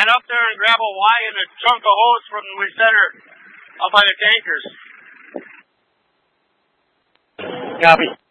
head up there and grab a Y and a chunk of hose from the center up by the tankers. Copy.